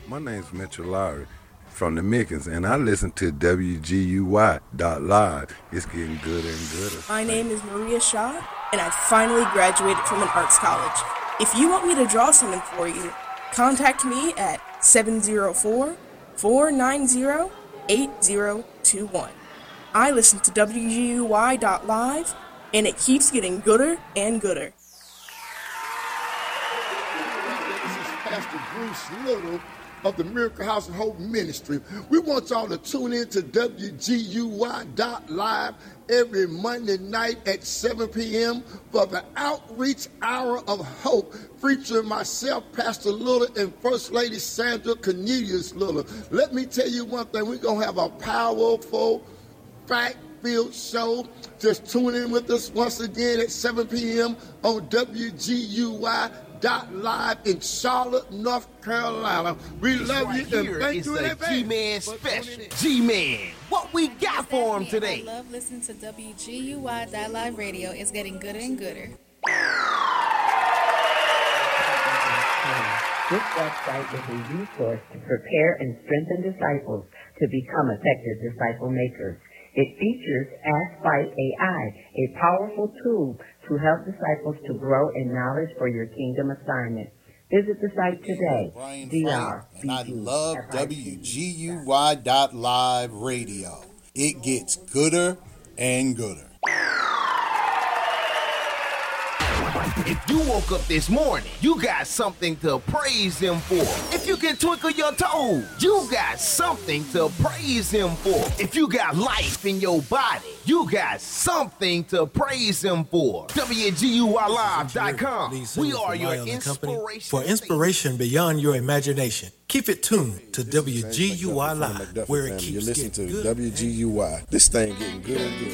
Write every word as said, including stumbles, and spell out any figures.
My name's Mitchell Lowry from the Mickens, and I listen to W G U Y dot live. It's getting gooder and gooder. My name is Maria Shaw, and I finally graduated from an arts college. If you want me to draw something for you, contact me at seven zero four, four nine zero, eight zero two one. I listen to W G U Y dot live, and it keeps getting gooder and gooder. This is Pastor Bruce Little of the Miracle House of Hope Ministry. We want y'all to tune in to W G U Y dot live every Monday night at seven p.m. for the Outreach Hour of Hope, featuring myself, Pastor Little, and First Lady Sandra Cornelius Little. Let me tell you one thing, we're going to have a powerful, fact-filled show. Just tune in with us once again at seven p.m. on W G U Y dot live in Charlotte, North Carolina. We This love right you and here thank is you the in advance. G-Man special. G-Man, what we got for him today? I love listening to W G U Y dot live radio. It's getting gooder and gooder. This website is a resource to prepare and strengthen disciples to become effective disciple makers. It features Ask by A I, a powerful tool to help disciples to grow in knowledge for your kingdom assignment. Visit the site today, Brian D Frank, R B and I T love F I T. W G U Y dot live radio. It gets gooder and gooder. If you woke up this morning, you got something to praise him for. If you can twinkle your toes, you got something to praise him for. If you got life in your body, you got something to praise him for. W G U Y live dot com. We are your inspiration. For inspiration beyond your imagination. Keep it tuned to W G U Y Live, where it keeps You're listening getting to good. W G U Y. This thing getting good and good.